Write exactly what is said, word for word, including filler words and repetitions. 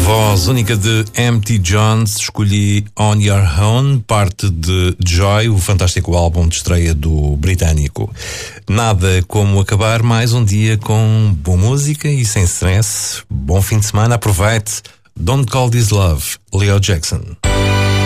Voz única de M T Jones, escolhi On Your Own, parte de Joy, o fantástico álbum de estreia do britânico. Nada como acabar mais um dia com boa música e sem stress. Bom fim de semana, aproveite. Don't Call This Love, Leo Jackson.